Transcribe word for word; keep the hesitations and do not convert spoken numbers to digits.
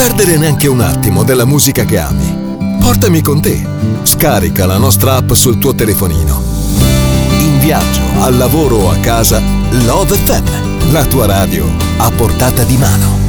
perdere neanche un attimo della musica che ami. Portami con te. Scarica la nostra app sul tuo telefonino. In viaggio, al lavoro o a casa, Love F M, la tua radio a portata di mano.